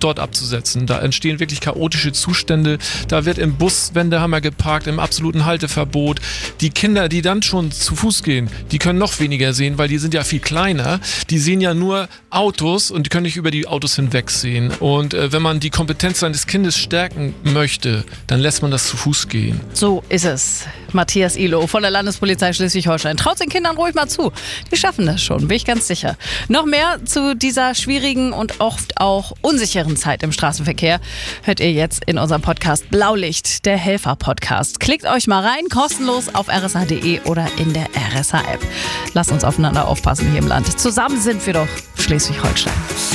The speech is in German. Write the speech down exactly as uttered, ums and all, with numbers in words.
dort abzusetzen. Da entstehen wirklich chaotische Zustände. Da wird im Bus Wendehammer geparkt, im absoluten Halteverbot. Die Kinder, die dann schon zu Fuß gehen, die können noch weniger sehen, weil die sind ja viel kleiner. Die sehen ja nur Autos und die können nicht über die Autos hinwegsehen. Und äh, wenn man die Kompetenz seines Kindes stärken möchte, dann lässt man das zu Fuß gehen. So ist es. Matthias Ihlow von der Landespolizei Schleswig-Holstein. Traut den Kindern ruhig mal zu. Die schaffen das schon, bin ich ganz sicher. Noch mehr zu dieser schwierigen und oft auch unsicheren Zeit im Straßenverkehr hört ihr jetzt in unserem Podcast Blaulicht, der Helfer-Podcast. Klickt euch mal rein, kostenlos auf r s a punkt d e oder in der R S A-App. Lasst uns aufeinander aufpassen hier im Land. Zusammen sind wir doch Schleswig-Holstein.